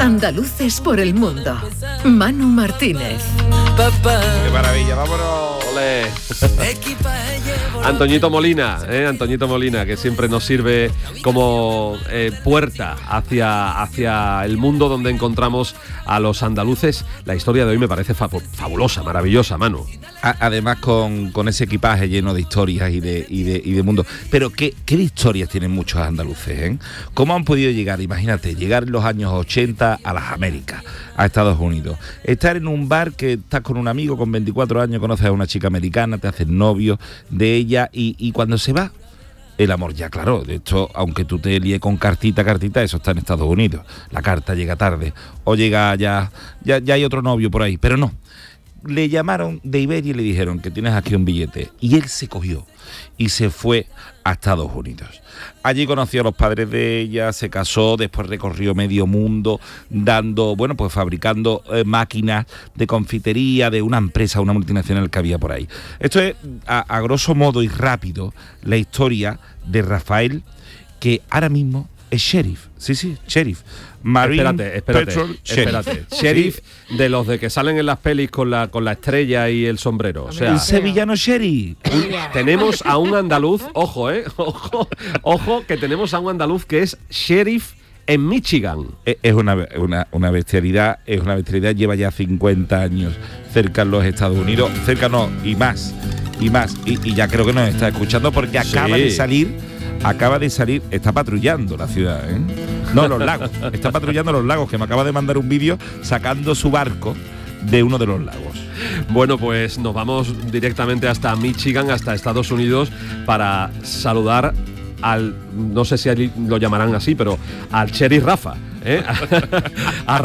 Andaluces por el mundo. Manu Martínez. ¡Qué maravilla! ¡Vámonos! ¡Olé! Antoñito Molina, que siempre nos sirve como puerta hacia el mundo donde encontramos a los andaluces. La historia de hoy me parece fabulosa, maravillosa, Manu. Además con ese equipaje lleno de historias y de mundo. Pero ¿qué historias tienen muchos andaluces, eh? ¿Cómo han podido llegar? Imagínate, llegar en los años 80 a las Américas, a Estados Unidos. Estar en un bar que estás con un amigo con 24 años, conoces a una chica americana, te haces novio de ella y cuando se va, el amor ya, claro. De hecho, aunque tú te líes con cartita, eso está en Estados Unidos. La carta llega tarde o llega ya hay otro novio por ahí, pero no. Le llamaron de Iberia y le dijeron que tienes aquí un billete. Y él se cogió y se fue a Estados Unidos. Allí conoció a los padres de ella, se casó, después recorrió medio mundo, fabricando máquinas de confitería de una empresa, una multinacional que había por ahí. Esto es, a grosso modo y rápido, la historia de Rafael, que ahora mismo es sheriff. Sí, sheriff. Espérate. Sheriff de los de que salen en las pelis con la estrella y el sombrero. O sea, el sevillano sheriff. Tenemos a un andaluz, ojo, que tenemos a un andaluz que es sheriff en Michigan. Es una bestialidad, lleva ya 50 años cerca en los Estados Unidos, cerca no, y más, y ya creo que nos está escuchando porque acaba de salir, está patrullando la ciudad, ¿eh? No, los lagos, está patrullando los lagos, que me acaba de mandar un vídeo sacando su barco de uno de los lagos. Bueno, pues nos vamos directamente hasta Michigan, hasta Estados Unidos, para saludar al, no sé si allí lo llamarán así, pero al sheriff Rafa, a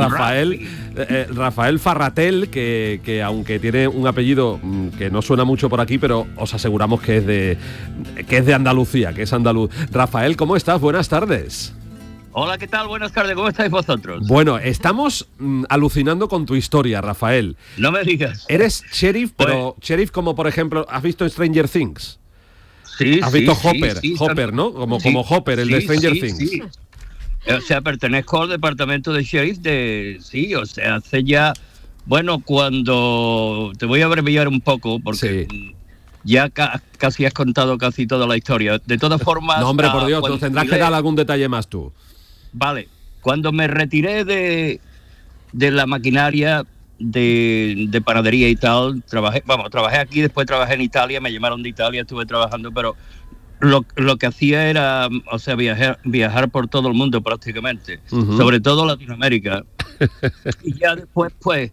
Rafael Farratel, que aunque tiene un apellido que no suena mucho por aquí, pero os aseguramos que es de Andalucía, que es andaluz. Rafael, ¿cómo estás? Buenas tardes. Hola, ¿qué tal? Buenas tardes, ¿cómo estáis vosotros? Bueno, estamos alucinando con tu historia, Rafael. No me digas. Eres sheriff, pero sheriff como, por ejemplo, ¿has visto Stranger Things? Sí, ¿Has visto Hopper, ¿no? Como Hopper, el de Stranger Things. Sí. O sea, pertenezco al departamento de sheriff hace ya... Bueno, cuando... Te voy a abreviar un poco, porque... Sí. Ya casi has contado casi toda la historia. De todas formas... No, hombre, por Dios, nos tendrás que dar algún detalle más tú. Vale. Cuando me retiré de la maquinaria de panadería y tal, trabajé aquí, después trabajé en Italia, me llamaron de Italia, estuve trabajando, pero lo que hacía era, o sea, viajar por todo el mundo prácticamente, sobre todo Latinoamérica. Y ya después, pues,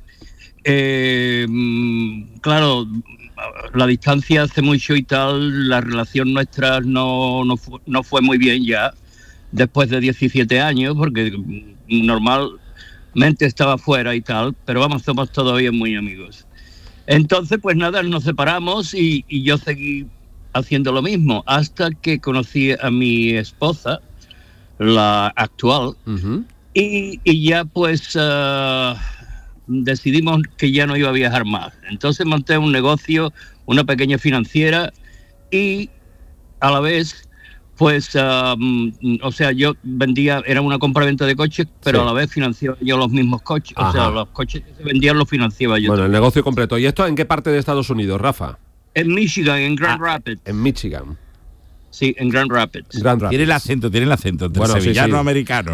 claro, la distancia hace mucho y tal, la relación nuestra no fue muy bien ya, después de 17 años, porque normalmente estaba fuera y tal, pero vamos, somos todavía muy amigos. Entonces, pues nada, nos separamos y yo seguí haciendo lo mismo, hasta que conocí a mi esposa, la actual, y ya pues... decidimos que ya no iba a viajar más. Entonces monté un negocio, una pequeña financiera, y a la vez, pues, o sea, yo vendía, era una compraventa de coches, pero a la vez financiaba yo los mismos coches. Ajá. O sea, los coches que se vendían los financiaba yo. Bueno, también. El negocio completo. ¿Y esto en qué parte de Estados Unidos, Rafa? En Michigan, en Grand Rapids. En Michigan. Sí, en Grand Rapids. Tiene el acento, bueno, sevillano americano.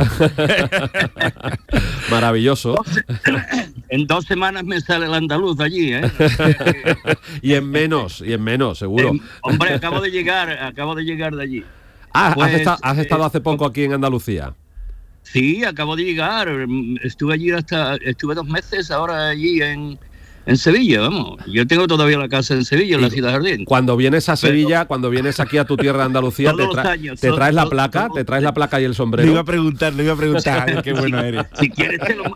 Maravilloso. En 2 semanas me sale el andaluz allí, ¿eh? y en menos, seguro. Hombre, acabo de llegar de allí. Pues, ¿has estado hace poco aquí en Andalucía? Sí, acabo de llegar. Estuve 2 meses ahora allí en Sevilla, vamos. Yo tengo todavía la casa en Sevilla, en la Ciudad Jardín. Cuando vienes a Sevilla, cuando vienes aquí a tu tierra de Andalucía, ¿te traes la placa? ¿Te traes la placa y el sombrero? Le iba a preguntar. Ay, qué bueno eres. Si quieres te lo...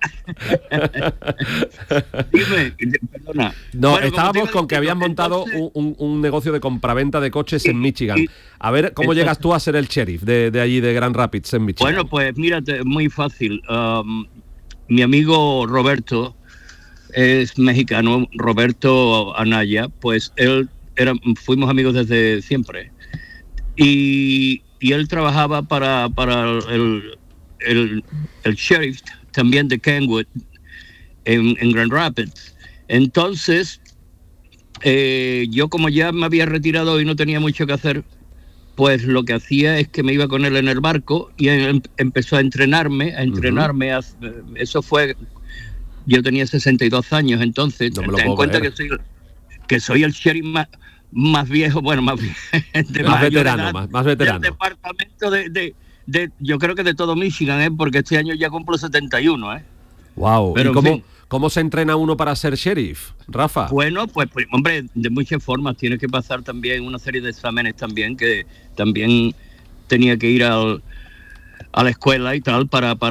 Dime, perdona. No, bueno, estábamos con que habías montado un negocio de compraventa de coches en Michigan. A ver, ¿cómo llegas tú a ser el sheriff de allí, de Grand Rapids, en Michigan? Bueno, pues mírate, muy fácil. Mi amigo Roberto es mexicano, Roberto Anaya, pues fuimos amigos desde siempre. Y él trabajaba para el sheriff, también de Kenwood, en Grand Rapids. Entonces, yo como ya me había retirado y no tenía mucho que hacer, pues lo que hacía es que me iba con él en el barco y él empezó a entrenarme. Eso fue, yo tenía 62 años entonces, no me lo ten en puedo cuenta creer. que soy el sheriff más viejo, bueno, más veterano, más veterano. del departamento yo creo que de todo Michigan, porque este año ya cumplo 71, Wow. Pero, ¿Y en fin. cómo se entrena uno para ser sheriff, Rafa? Bueno, pues hombre, de muchas formas. Tienes que pasar también una serie de exámenes también, que también tenía que ir a la escuela y tal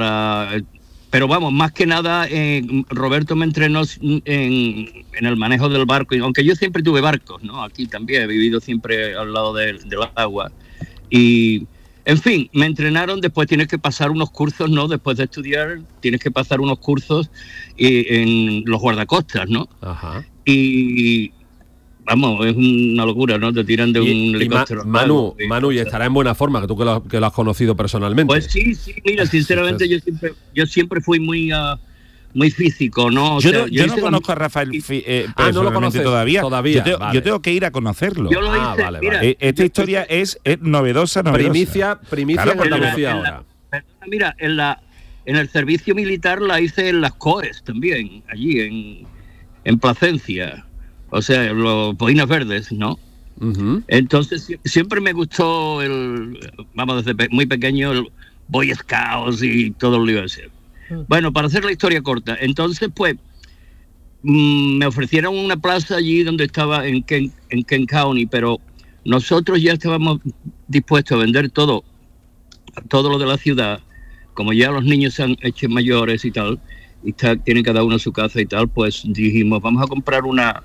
pero vamos, más que nada, Roberto me entrenó en el manejo del barco, y aunque yo siempre tuve barcos, ¿no? Aquí también he vivido siempre al lado del agua. Y, en fin, me entrenaron. Después tienes que pasar unos cursos, ¿no? Después de estudiar, tienes que pasar unos cursos en los guardacostas, ¿no? Ajá. Y vamos, es una locura, ¿no? Te tiran de un helicóptero. Manu, y estará en buena forma, que tú que lo has conocido personalmente. Pues sí, mira, sinceramente yo siempre fui muy físico, ¿no? O sea, yo no conozco a Rafael no lo conoces todavía. Vale. Yo tengo que ir a conocerlo. Yo lo hice, vale, mira, vale. Esta historia es novedosa. Primicia Claro, en porque Andalucía ahora. Perdona, mira, en el servicio militar la hice en las COES también, allí en Placencia, o sea, los Boinas Verdes, ¿no? Uh-huh. Entonces siempre me gustó desde muy pequeño, el Boy Scouts y todo lo que iba a hacer. Bueno, para hacer la historia corta, entonces pues me ofrecieron una plaza allí donde estaba en Kent County, pero nosotros ya estábamos dispuestos a vender todo lo de la ciudad. Como ya los niños se han hecho mayores y tal, y tienen cada uno su casa y tal, pues dijimos, vamos a comprar una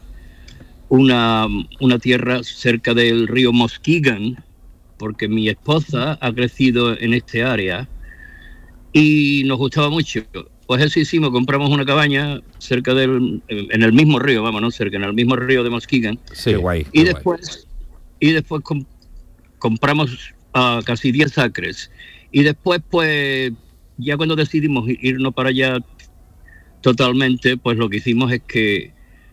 tierra cerca del río Muskegon, porque mi esposa ha crecido en este área y nos gustaba mucho. Pues eso hicimos, compramos una cabaña en el mismo río, en el mismo río de Muskegon. Sí, guay. Y después compramos casi 10 acres. Y después, pues, ya cuando decidimos irnos para allá totalmente, pues lo que hicimos es que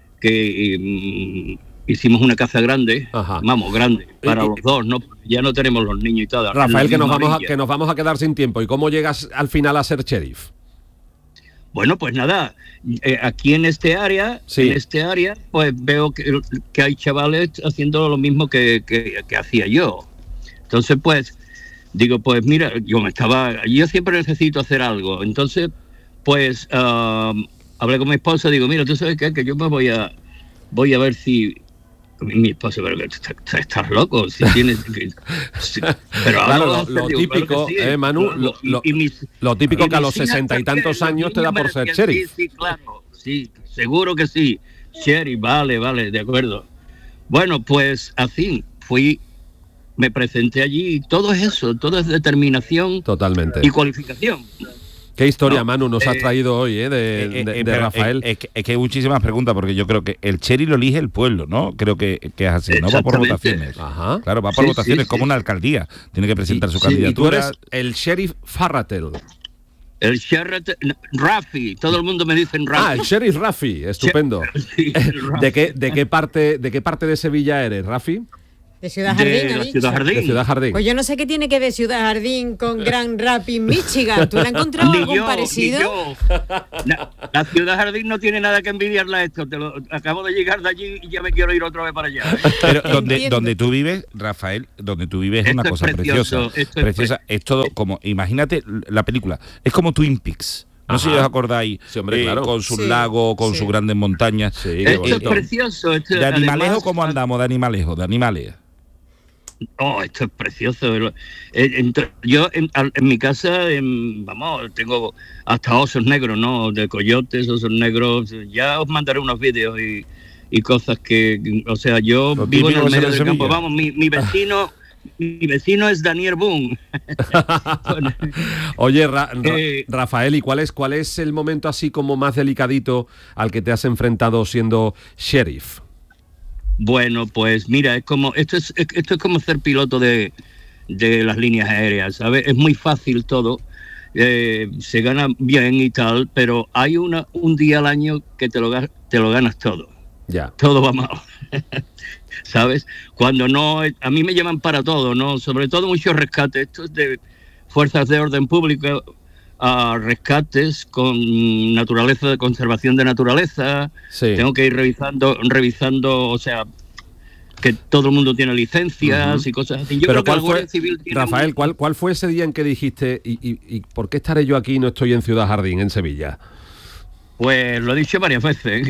hicimos una casa grande, Ajá. grande, para los dos, ¿no? Ya no tenemos los niños y tal. Rafael, que nos vamos a quedar sin tiempo. ¿Y cómo llegas al final a ser sheriff? Bueno, pues nada, aquí en este área, pues veo que hay chavales haciendo lo mismo que hacía yo. Entonces, pues, digo, pues mira, yo siempre necesito hacer algo. Entonces, pues, hablé con mi esposa, digo, mira, ¿tú sabes qué? Que yo me voy a ver si... Mi esposa, pero estás loco, si tienes... pero claro, lo típico, sí, Manu, lo típico que a los 60 y tantos años te da por ser sheriff. Sí, claro, sí, seguro que sí. Sheriff, vale, de acuerdo. Bueno, pues así, me presenté allí, todo es eso, todo es determinación. Totalmente. Y cualificación. ¿Qué historia, Manu, nos has traído hoy de Rafael? Es que hay muchísimas preguntas, porque yo creo que el sheriff lo elige el pueblo, ¿no? Creo que es así, ¿no? Va por votaciones. Ajá. Claro, va por votaciones, como una alcaldía. Tiene que presentar su candidatura. Y tú eres el sheriff Farratel. El sheriff Rafi, todo el mundo me dice Rafi. El sheriff Rafi, estupendo. Sí, Rafi. ¿De qué parte de Sevilla eres, Rafi? De Ciudad Jardín, ¿ha dicho? De Ciudad Jardín. Pues yo no sé qué tiene que ver Ciudad Jardín con Grand Rapids, Michigan. ¿Tú le has encontrado algún parecido? La Ciudad Jardín no tiene nada que envidiarle a esto. Acabo de llegar de allí y ya me quiero ir otra vez para allá. Pero donde tú vives, Rafael, es una cosa preciosa. Preciosa. Es todo como, imagínate la película, es como Twin Peaks. No sé si os acordáis, sí, hombre, claro. Con sus lagos, con sus grandes montañas. Sí, esto es precioso. De Animalejo, ¿cómo andamos de Animalejo? De Animales. Oh, esto es precioso. Yo en mi casa, tengo hasta osos negros, ¿no? De coyotes, osos negros. Ya os mandaré unos vídeos y cosas que, o sea, yo vivo en el medio del campo. Vamos, mi vecino es Daniel Boone. Oye, Rafael, ¿y cuál es el momento así como más delicadito al que te has enfrentado siendo sheriff? Bueno, pues mira, esto es como ser piloto de las líneas aéreas, ¿sabes? Es muy fácil todo. se gana bien y tal, pero hay un día al año que te lo ganas todo. Ya. Todo va mal. ¿Sabes? Cuando no, a mí me llaman para todo, ¿no? Sobre todo muchos rescates, esto es de fuerzas de orden público, a rescates con naturaleza, de conservación de naturaleza. Sí. Tengo que ir revisando, o sea, que todo el mundo tiene licencias y cosas así. Yo Pero creo que la ¿cuál Guardia fue, Civil tiene Rafael, ¿cuál fue ese día en que dijiste y por qué estaré yo aquí y no estoy en Ciudad Jardín, en Sevilla? Pues lo he dicho varias veces.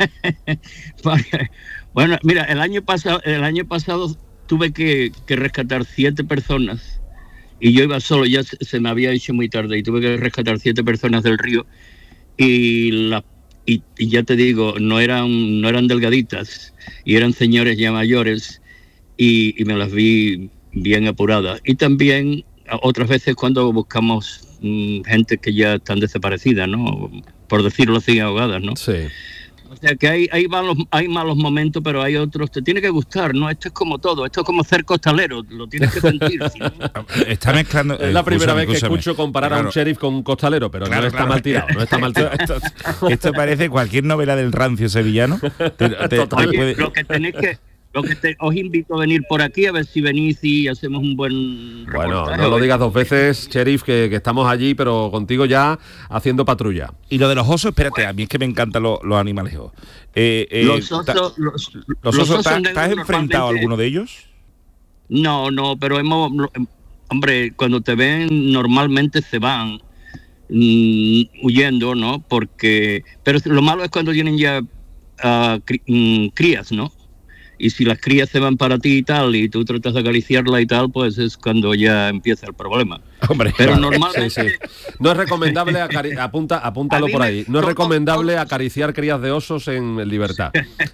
Bueno, mira, el año pasado tuve que rescatar 7 personas y yo iba solo, ya se me había hecho muy tarde y tuve que rescatar 7 personas del río y ya te digo, no eran delgaditas y eran señores ya mayores y me las vi bien apuradas. Y también otras veces cuando buscamos gente que ya están desaparecidas, ¿no? Por decirlo así, ahogadas, ¿no? Sí. O sea que hay malos momentos, pero hay otros, te tiene que gustar, ¿no? Esto es como todo, esto es como ser costalero, lo tienes que sentir. ¿Sí? Está mezclando. Es la primera vez que escucho comparar a un sheriff con un costalero, pero no está mal tirado, no está mal tirado. Esto parece cualquier novela del rancio sevillano. Oye, os invito a venir por aquí, a ver si venís y hacemos un buen Bueno, reportaje. no lo digas 2 veces, sheriff, que estamos allí, pero contigo ya haciendo patrulla. Y lo de los osos, espérate, a mí es que me encantan los animales. Los osos son ¿te has enfrentado a alguno de ellos? No, pero hombre, cuando te ven normalmente se van huyendo, ¿no? Pero lo malo es cuando tienen ya crías, ¿no? Y si las crías se van para ti y tal, y tú tratas de acariciarla y tal, pues es cuando ya empieza el problema. Hombre, pero claro. normalmente... Sí. No es recomendable, apúntalo por ahí, no es recomendable acariciar crías de osos en libertad.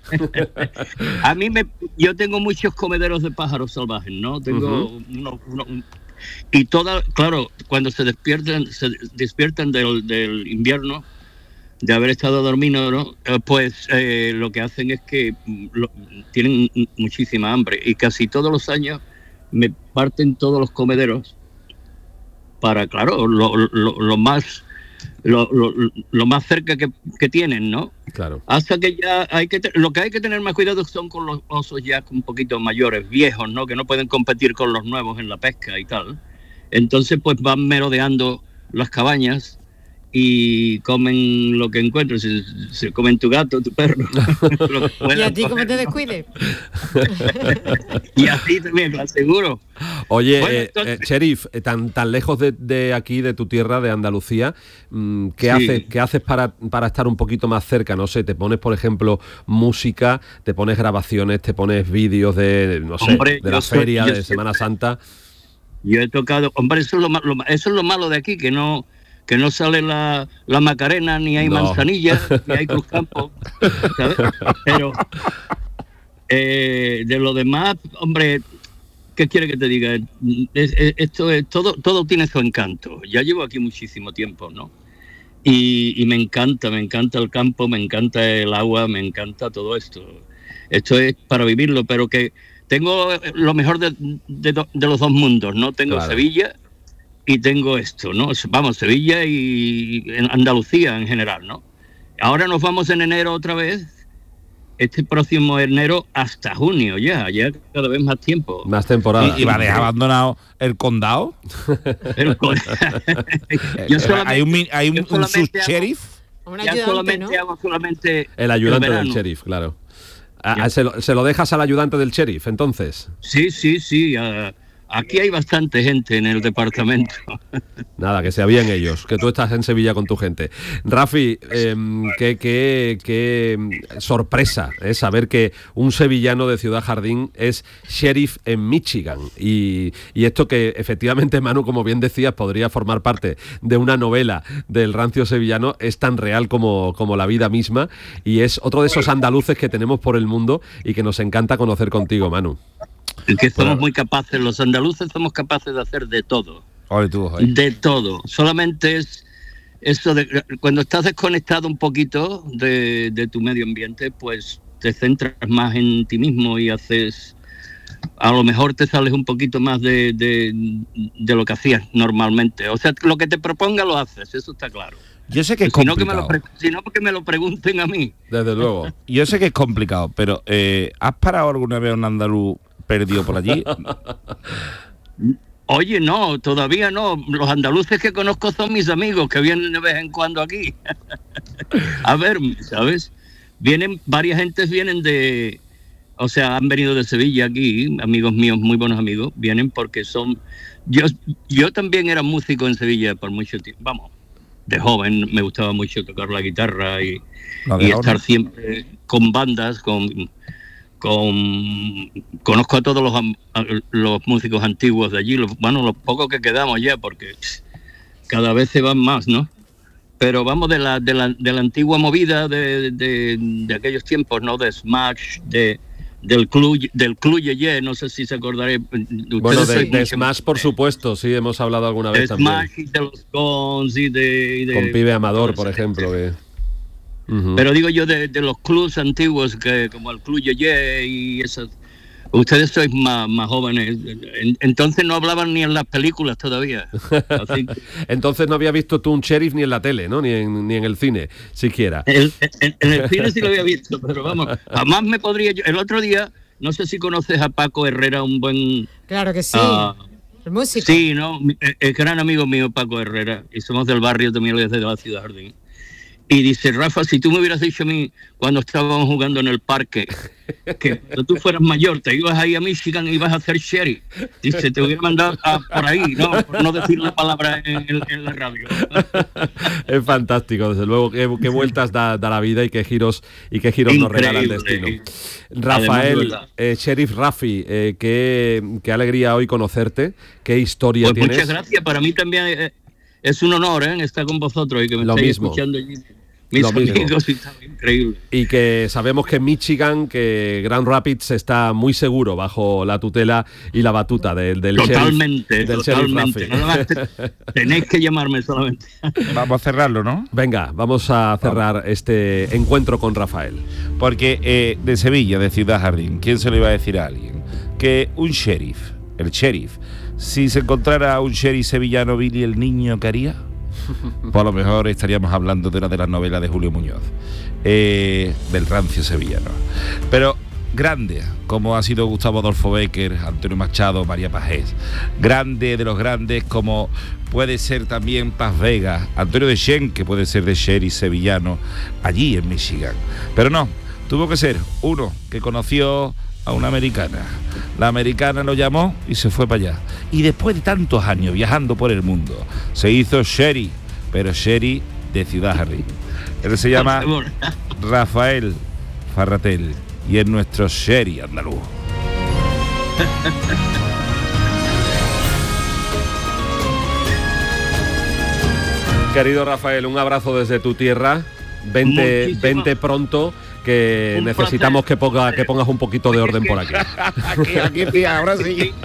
Yo tengo muchos comederos de pájaros salvajes, ¿no? Tengo y claro, cuando se despiertan del invierno, de haber estado dormido, ¿no? Pues lo que hacen es que tienen muchísima hambre y casi todos los años me parten todos los comederos para, claro, lo más cerca que tienen, ¿no? Claro. Hasta que ya lo que hay que tener más cuidado son con los osos ya un poquito mayores, viejos, ¿no? Que no pueden competir con los nuevos en la pesca y tal. Entonces, pues van merodeando las cabañas y comen lo que encuentren, se comen tu gato, tu perro. ¿Y a ti cómo te descuides? Y a ti también, lo aseguro. Oye, Bueno, entonces... sheriff, tan lejos de aquí, de tu tierra, de Andalucía, ¿qué haces para estar un poquito más cerca? No sé, te pones, por ejemplo, música, te pones grabaciones, te pones vídeos de, no sé, de la feria, de Semana Santa. Yo he tocado, hombre, eso es lo malo de aquí, que no sale la Macarena, ni hay manzanilla, ni hay Cruzcampo, ¿sabes? Pero de lo demás, hombre, ¿qué quiere que te diga? Esto es todo tiene su encanto. Ya llevo aquí muchísimo tiempo, ¿no? Y me encanta el campo, me encanta el agua, me encanta todo esto. Esto es para vivirlo, pero que tengo lo mejor de los dos mundos, ¿no? Tengo claro. Sevilla y tengo esto, ¿no? Vamos, Sevilla y Andalucía en general, ¿no? Ahora nos vamos en enero otra vez, este próximo enero hasta junio ya cada vez más tiempo. Más temporada. ¿Y va a dejar abandonado el condado? ¿Hay un subsheriff? Hago solamente el ayudante del sheriff, claro. ¿Se lo dejas al ayudante del sheriff, entonces? Sí. Aquí hay bastante gente en el departamento. Nada, que sea bien ellos, que tú estás en Sevilla con tu gente. Rafi, qué sorpresa saber que un sevillano de Ciudad Jardín es sheriff en Michigan. Y esto que efectivamente, Manu, como bien decías, podría formar parte de una novela del rancio sevillano, es tan real como la vida misma. Y es otro de esos andaluces que tenemos por el mundo y que nos encanta conocer contigo, Manu. Que somos muy capaces, los andaluces somos capaces de hacer de todo. De todo. Solamente es eso de cuando estás desconectado un poquito de tu medio ambiente, pues te centras más en ti mismo y haces a lo mejor te sales un poquito más de lo que hacías normalmente. O sea, lo que te proponga lo haces, eso está claro. Yo sé que es complicado. Si no, que me lo pregunten a mí. Desde luego. Yo sé que es complicado, pero ¿has parado alguna vez a un andaluz perdido por allí? Oye, no, todavía no. Los andaluces que conozco son mis amigos que vienen de vez en cuando aquí. A ver, ¿sabes? Varias gentes vienen de... O sea, han venido de Sevilla aquí, amigos míos, muy buenos amigos, vienen porque son... Yo también era músico en Sevilla por mucho tiempo, vamos, de joven me gustaba mucho tocar la guitarra y estar siempre con bandas, conozco a todos los músicos antiguos de allí, los pocos que quedamos ya, porque cada vez se van más, ¿no? Pero vamos de la antigua movida de aquellos tiempos, ¿no? De Smash, del Club Yeye, no sé si se acordaré. Bueno, de Smash, por supuesto, sí, hemos hablado alguna vez también. Smash y de los Guns y de con Pibe Amador, por ejemplo. Pero digo yo de los clubs antiguos, que como el Club Yeye y esas. Ustedes sois más jóvenes, entonces no hablaban ni en las películas todavía. Así que... Entonces no había visto tú un sheriff ni en la tele, ¿no? Ni en el cine, siquiera. En el cine sí lo había visto, pero vamos, jamás me podría... El otro día, no sé si conoces a Paco Herrera, un buen... Claro que sí, el músico. Sí, ¿no? El gran amigo mío, Paco Herrera, y somos del barrio también desde la Ciudad Jardín. Y dice, Rafa, si tú me hubieras dicho a mí cuando estábamos jugando en el parque que cuando tú fueras mayor te ibas ahí a Michigan y ibas a hacer sheriff, dice, te hubiera mandado por ahí, ¿no? Por no decir la palabra en la radio. Es fantástico, desde luego, qué vueltas da la vida y qué giros nos regala el destino. Rafael, Sheriff Rafi, qué alegría hoy conocerte, qué historia pues tienes. Muchas gracias, para mí también es un honor estar con vosotros y que me estéis escuchando allí. Mis amigos, y está increíble. Y que sabemos que Michigan, que Grand Rapids está muy seguro bajo la tutela y la batuta del totalmente, sheriff, totalmente. Nada más tenéis que llamarme solamente. Vamos a cerrarlo, ¿no? Venga, vamos a cerrar este encuentro con Rafael. Porque de Sevilla, de Ciudad Jardín, ¿quién se lo iba a decir a alguien? Que un sheriff, el sheriff, si se encontrara un sheriff sevillano, Billy el Niño, ¿qué haría? Pues a lo mejor estaríamos hablando de una de las novelas de Julio Muñoz, del rancio sevillano. Pero grande, como ha sido Gustavo Adolfo Bécquer, Antonio Machado, María Pajés. Grande de los grandes, como puede ser también Paz Vega, Antonio de Chen, que puede ser de sheriff sevillano, allí en Michigan. Pero no, tuvo que ser uno que conoció a una americana. La americana lo llamó y se fue para allá. Y después de tantos años viajando por el mundo, se hizo sheriff, pero sheriff de Ciudad Jardín. Él se llama Rafael Farratel y es nuestro sheriff andaluz. Querido Rafael, un abrazo desde tu tierra. Vente pronto, que un necesitamos que pongas un poquito de orden por aquí. aquí sí, ahora sí.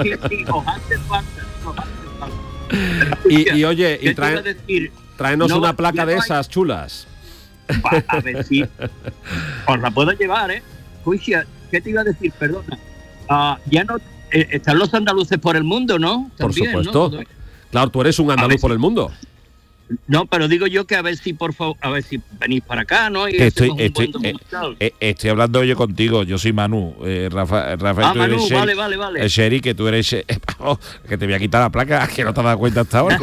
Y oye, tráenos una placa de esas chulas. A ver si os la puedo llevar, Cuisia, ¿qué te iba a decir? Perdona. Ya no están los andaluces por el mundo, ¿no? También, por supuesto. ¿No? Claro, tú eres un andaluz por el mundo. No, pero digo yo que a ver si, por favor, a ver si venís para acá, ¿no? Y estoy hablando yo contigo, yo soy Manu, Rafael, tú Manu, eres vale. El sheriff, que tú eres que te voy a quitar la placa, que no te has dado cuenta hasta ahora.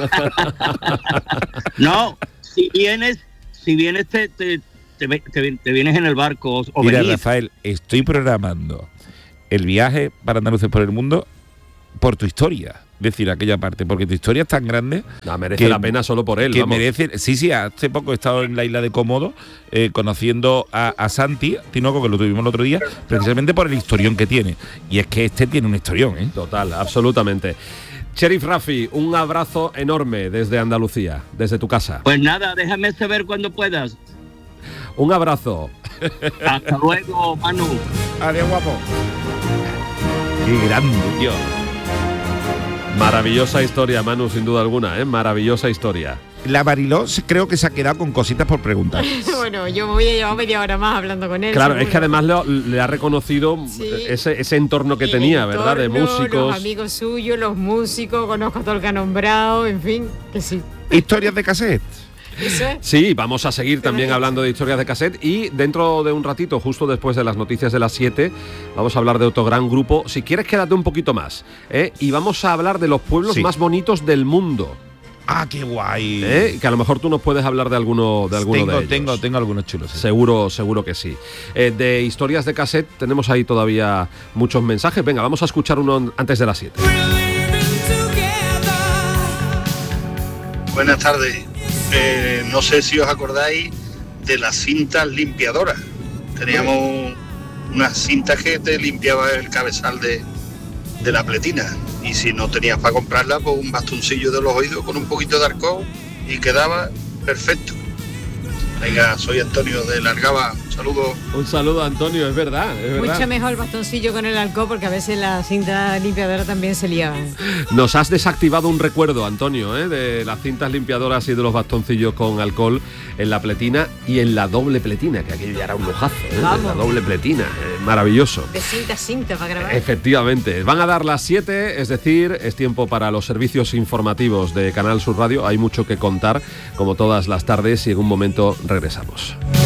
No, si vienes te vienes en el barco o mira, venís. Rafael, estoy programando el viaje para Andaluces por el mundo por tu historia. Decir aquella parte, porque tu historia es tan grande. No, merece la pena solo por él. Que vamos. Merece. Sí, hace poco he estado en la isla de Cómodo conociendo a Santi Tinoco, que lo tuvimos el otro día, precisamente por el historión que tiene. Y es que este tiene un historión, Total, absolutamente. Sheriff Rafi, un abrazo enorme desde Andalucía, desde tu casa. Pues nada, déjame saber cuando puedas. Un abrazo. Hasta luego, Manu. Adiós, guapo. Qué grande, tío. Maravillosa historia, Manu, sin duda alguna, maravillosa historia. la Mariló creo que se ha quedado con cositas por preguntar. Bueno, yo me voy a llevar media hora más hablando con él. Claro, seguro. es que además le ha reconocido ese entorno que tenía, ¿verdad? De músicos. Los amigos suyos, los músicos, conozco a todo el que ha nombrado, en fin, que sí. Historias de cassette. Eso es. Sí, vamos a seguir también hablando de historias de cassette y dentro de un ratito, justo después de las noticias de las 7, vamos a hablar de otro gran grupo. Si quieres, quédate un poquito más, y vamos a hablar de los pueblos más bonitos del mundo. Ah, qué guay. Que a lo mejor tú nos puedes hablar de alguno de ellos. Tengo algunos chulos. Sí. Seguro que sí. De historias de cassette tenemos ahí todavía muchos mensajes. Venga, vamos a escuchar uno antes de las 7. Buenas tardes. No sé si os acordáis de las cintas limpiadoras. Teníamos unas cintas que te limpiaba el cabezal de la pletina. Y si no tenías para comprarla, pues un bastoncillo de los oídos con un poquito de alcohol y quedaba perfecto. Venga, soy Antonio de Largaba. Saludos. Un saludo, Antonio, es verdad. Mucho mejor el bastoncillo con el alcohol, porque a veces la cinta limpiadora también se liaban. Nos has desactivado un recuerdo, Antonio, de las cintas limpiadoras y de los bastoncillos con alcohol en la pletina y en la doble pletina, que aquello ya era un lujazo, la doble pletina, maravilloso. De cinta a cinta para grabar. Efectivamente. Van a dar las 7, es decir, es tiempo para los servicios informativos de Canal Sur Radio. Hay mucho que contar, como todas las tardes, y en un momento regresamos.